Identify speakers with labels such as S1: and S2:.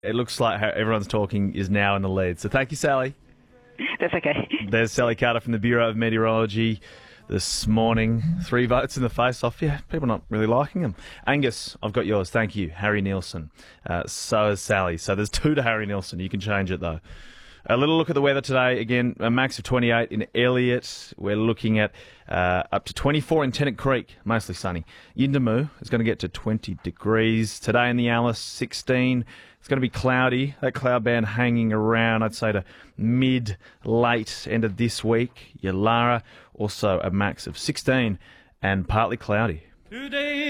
S1: It looks like how everyone's talking is now in the lead. So thank you, Sally.
S2: That's okay.
S1: There's Sally Carter from the Bureau of Meteorology this morning. 3 votes in the face-off. Yeah, people not really liking them. Angus, I've got yours. Thank you. Harry Nielsen. So is Sally. So there's 2 to Harry Nielsen. You can change it, though. A little look at the weather today. Again, a max of 28 in Elliot. We're looking at up to 24 in Tennant Creek, mostly sunny. Yuendumu is going to get to 20 degrees. Today in the Alice, 16. It's going to be cloudy. That cloud band hanging around, I'd say, to mid-late end of this week. Yalara, also a max of 16 and partly cloudy. Today